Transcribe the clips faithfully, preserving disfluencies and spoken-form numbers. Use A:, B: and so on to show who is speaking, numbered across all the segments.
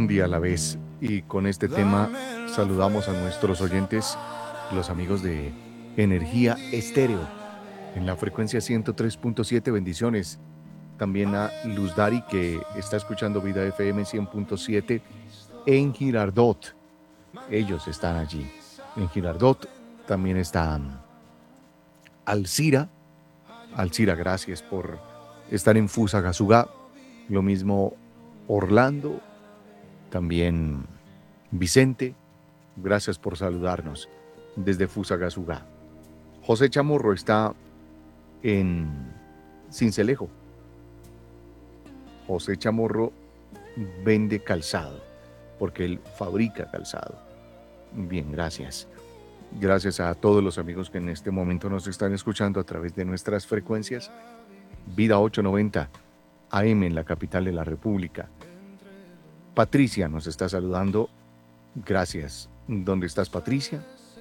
A: Un día a la vez. Y con este tema saludamos a nuestros oyentes, los amigos de Energía Estéreo, en la frecuencia ciento tres punto siete. Bendiciones. También a Luz Dari, que está escuchando Vida F M cien punto siete en Girardot. Ellos están allí. En Girardot también está Alcira. Alcira, gracias por estar en Fusagasugá. Lo mismo Orlando, también Vicente, gracias por saludarnos desde Fusagasugá. José Chamorro está en Sincelejo. José Chamorro vende calzado, porque él fabrica calzado. Bien, gracias. Gracias a todos los amigos que en este momento nos están escuchando a través de nuestras frecuencias. Vida ochocientos noventa A M en la capital de la República. Patricia nos está saludando. Gracias. ¿Dónde estás, Patricia?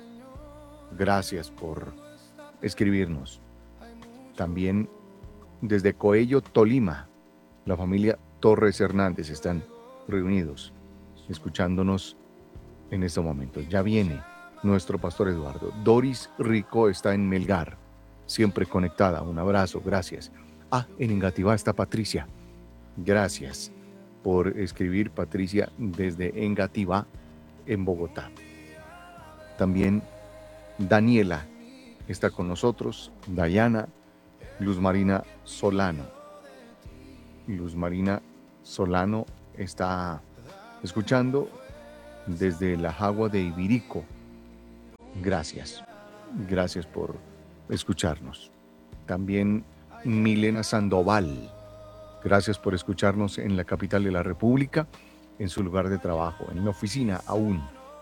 A: Gracias por escribirnos. También desde Coello, Tolima, la familia Torres Hernández están reunidos, escuchándonos en este momento. Ya viene nuestro pastor Eduardo. Doris Rico está en Melgar, siempre conectada. Un abrazo, gracias. Ah, en Engativá está Patricia. Gracias por escribir, Patricia, desde Engativá, en Bogotá. También Daniela está con nosotros, Dayana, Luz Marina Solano. Luz Marina Solano está escuchando desde la Jagua de Ibirico. Gracias, gracias por escucharnos. También Milena Sandoval, gracias por escucharnos en la capital de la República, en su lugar de trabajo, en la oficina aún.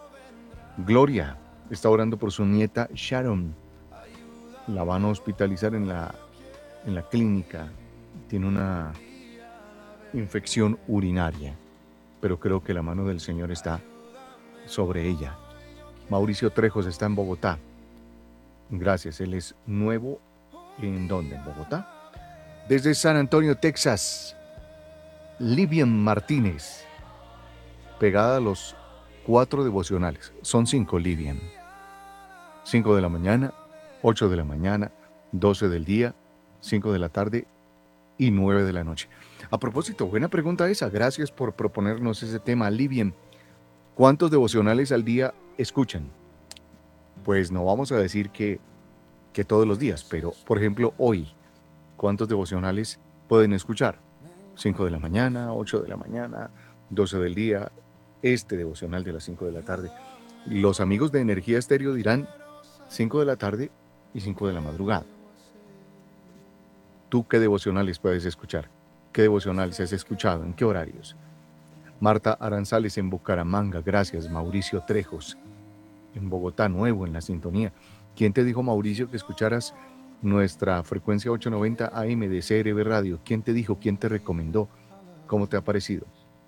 A: Gloria está orando por su nieta Sharon. La van a hospitalizar en la, en la clínica. Tiene una infección urinaria, pero creo que la mano del Señor está sobre ella. Mauricio Trejos está en Bogotá. Gracias, él es nuevo. ¿En dónde? ¿En Bogotá? Desde San Antonio, Texas, Livian Martínez, pegada a los cuatro devocionales. Son cinco, Livian. Cinco de la mañana, ocho de la mañana, doce del día, cinco de la tarde y nueve de la noche. A propósito, buena pregunta esa. Gracias por proponernos ese tema, Livian. ¿Cuántos devocionales al día escuchan? Pues no vamos a decir que, que todos los días, pero por ejemplo hoy, ¿cuántos devocionales pueden escuchar? cinco de la mañana, ocho de la mañana, doce del día, este devocional de las cinco de la tarde. Los amigos de Energía Estéreo dirán cinco de la tarde y cinco de la madrugada. ¿Tú qué devocionales puedes escuchar? ¿Qué devocionales has escuchado? ¿En qué horarios? Marta Aranzales en Bucaramanga, gracias. Mauricio Trejos en Bogotá, nuevo en la sintonía. ¿Quién te dijo, Mauricio, que escucharas nuestra frecuencia ochocientos noventa A M de C R B Radio? ¿Quién te dijo? ¿Quién te recomendó? ¿Cómo te ha parecido?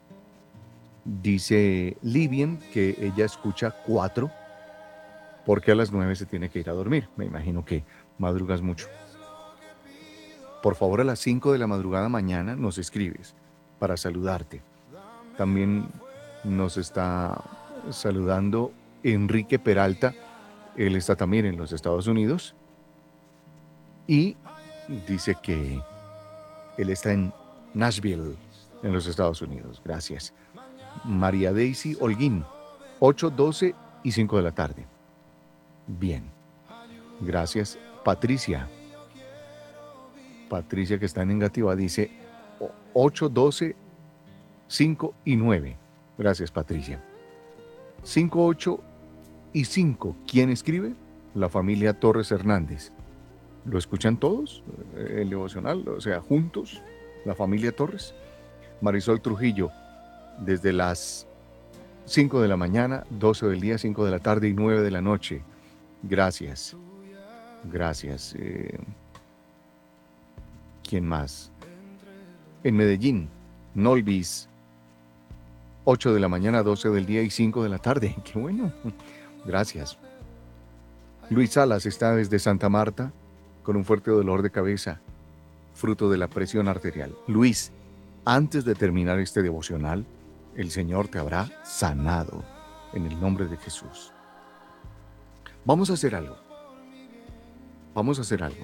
A: Dice Livian que ella escucha cuatro porque a las nueve se tiene que ir a dormir. Me imagino que madrugas mucho. Por favor, a las cinco de la madrugada mañana nos escribes para saludarte. También nos está saludando Enrique Peralta. Él está también en los Estados Unidos y dice que él está en Nashville, en los Estados Unidos. Gracias. María Daisy Holguín, ocho, doce y cinco de la tarde. Bien. Gracias. Patricia. Patricia, que está en Engativá, dice ocho, doce, cinco y nueve. Gracias, Patricia. cinco, ocho y cinco. ¿Quién escribe? La familia Torres Hernández. ¿Lo escuchan todos? El devocional, o sea, juntos, la familia Torres. Marisol Trujillo, desde las cinco de la mañana, doce del día, cinco de la tarde y nueve de la noche. Gracias. Gracias. Eh, ¿Quién más? En Medellín, Nolvis, ocho de la mañana, doce del día y cinco de la tarde. ¡Qué bueno! Gracias. Luis Salas está desde Santa Marta con un fuerte dolor de cabeza, fruto de la presión arterial. Luis, antes de terminar este devocional, el Señor te habrá sanado en el nombre de Jesús. Vamos a hacer algo. Vamos a hacer algo.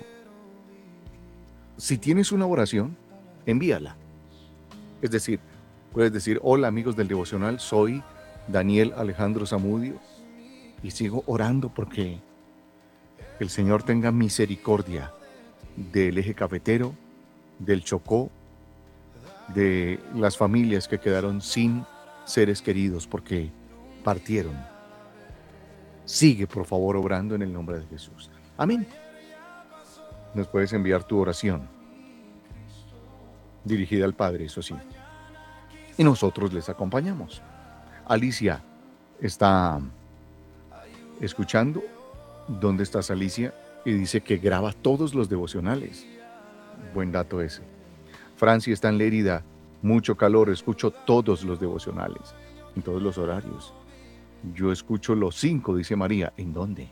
A: Si tienes una oración, envíala. Es decir, puedes decir, hola amigos del devocional, soy Daniel Alejandro Zamudio y sigo orando porque el Señor tenga misericordia del eje cafetero, del Chocó, de las familias que quedaron sin seres queridos porque partieron. Sigue, por favor, obrando en el nombre de Jesús. Amén. Nos puedes enviar tu oración dirigida al Padre, eso sí. Y nosotros les acompañamos. Alicia está escuchando. ¿Dónde estás, Alicia? Y dice que graba todos los devocionales. Buen dato ese. Francia está en Lérida. Mucho calor. Escucho todos los devocionales. En todos los horarios. Yo escucho los cinco, dice María. ¿En dónde?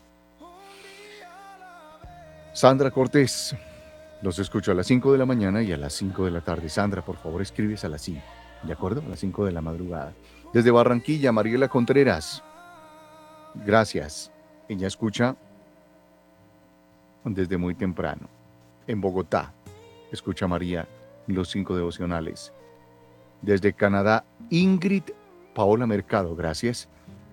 A: Sandra Cortés. Los escucho a las cinco de la mañana y a las cinco de la tarde. Sandra, por favor, escribes a las cinco. ¿De acuerdo? A las cinco de la madrugada. Desde Barranquilla, Mariela Contreras. Gracias. Ella escucha desde muy temprano. En Bogotá, escucha María los cinco devocionales. Desde Canadá, Ingrid Paola Mercado, gracias.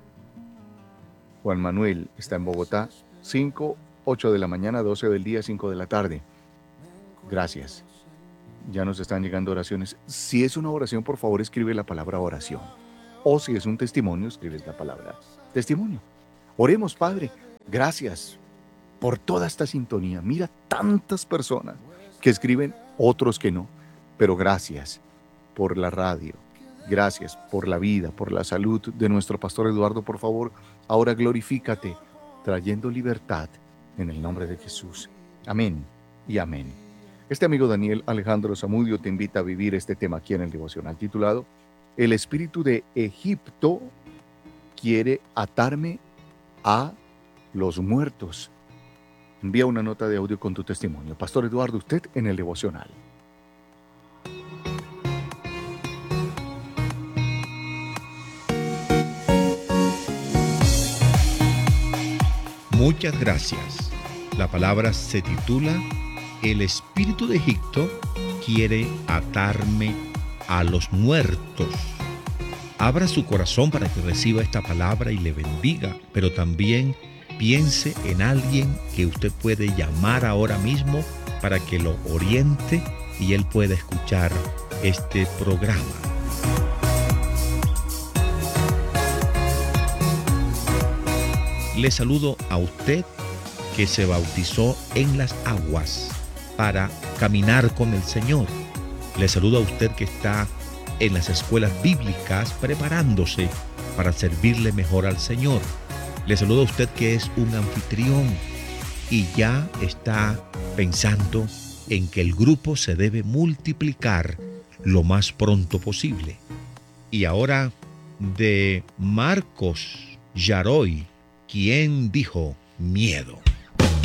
A: Juan Manuel está en Bogotá, cinco, ocho de la mañana, doce del día, cinco de la tarde. Gracias. Ya nos están llegando oraciones. Si es una oración, por favor, escribe la palabra oración. O si es un testimonio, escribes la palabra testimonio. Oremos, Padre. Gracias por toda esta sintonía. Mira tantas personas que escriben, otros que no. Pero gracias por la radio. Gracias por la vida, por la salud de nuestro pastor Eduardo. Por favor, ahora glorifícate, trayendo libertad en el nombre de Jesús. Amén y amén. Este amigo Daniel Alejandro Zamudio te invita a vivir este tema aquí en el devocional titulado El espíritu de Egipto quiere atarme a los muertos. Envía una nota de audio con tu testimonio. Pastor Eduardo, usted en el devocional.
B: Muchas gracias. La palabra se titula El espíritu de Egipto quiere atarme a los muertos. Abra su corazón para que reciba esta palabra y le bendiga, pero también piense en alguien que usted puede llamar ahora mismo para que lo oriente y él pueda escuchar este programa. Le saludo a usted que se bautizó en las aguas para caminar con el Señor. Le saludo a usted que está en las escuelas bíblicas preparándose para servirle mejor al Señor. Le saludo a usted que es un anfitrión y ya está pensando en que el grupo se debe multiplicar lo más pronto posible. Y ahora de Marcos Yaroy, quien dijo miedo.